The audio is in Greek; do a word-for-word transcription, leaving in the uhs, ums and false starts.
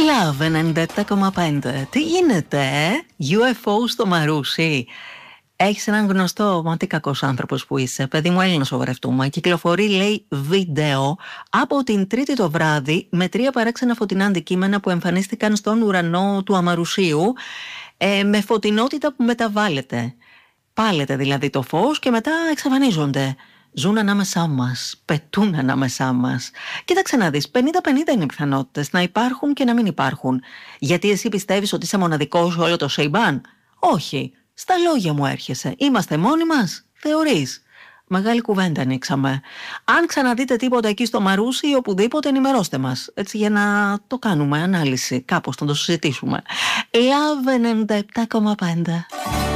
Love ενενήντα επτά κόμμα πέντε. Τι γίνεται, ε? γιου εφ ο στο Μαρούσι. Έχεις έναν γνωστό, μα τι κακός άνθρωπος που είσαι. Παιδί μου, Έλληνα σοβαρευτούμε. Κυκλοφορεί, λέει, βίντεο από την Τρίτη το βράδυ με τρία παράξενα φωτεινά αντικείμενα που εμφανίστηκαν στον ουρανό του Αμαρουσίου, ε, με φωτεινότητα που μεταβάλλεται. Πάλεται δηλαδή το φως και μετά εξαφανίζονται. Ζουν ανάμεσά μας, πετούν ανάμεσά μας. Κοίταξε να δεις, πενήντα πενήντα είναι οι πιθανότητες να υπάρχουν και να μην υπάρχουν. Γιατί εσύ πιστεύεις ότι είσαι μοναδικός σε όλο το σύμπαν? Όχι, στα λόγια μου έρχεσαι. Είμαστε μόνοι μας, θεωρείς? Μεγάλη κουβέντα ανοίξαμε. Αν ξαναδείτε τίποτα εκεί στο Μαρούσι ή οπουδήποτε, ενημερώστε μας. Έτσι, για να το κάνουμε ανάλυση, κάπως να το συζητήσουμε. Love ενενήντα επτά κόμμα πέντε.